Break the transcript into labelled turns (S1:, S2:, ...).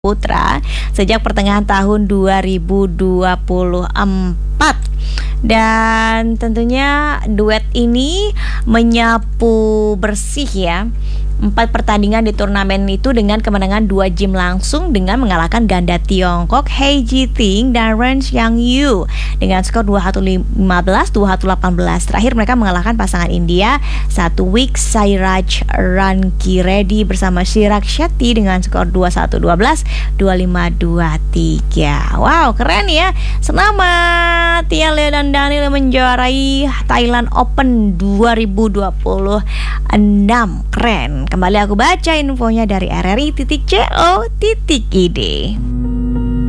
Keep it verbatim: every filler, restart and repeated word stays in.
S1: putra sejak pertengahan tahun dua ribu dua puluh empat. Dan tentunya duet ini menyapu bersih ya empat pertandingan di turnamen itu dengan kemenangan dua game langsung dengan mengalahkan ganda Tiongkok He Jiting dan Ren Xiangyu dengan skor dua puluh satu lima belas, dua puluh satu delapan belas. Terakhir mereka mengalahkan pasangan India satu week Sairaj Rankiredi bersama Chirag Shetty dengan skor dua puluh satu dua belas, dua puluh lima dua puluh tiga. Wow, keren ya. Selamat Tia Leo dan Daniel yang menjuarai Thailand Open dua ribu dua puluh enam. Keren. Kembali aku baca infonya dari r r i titik co titik i d.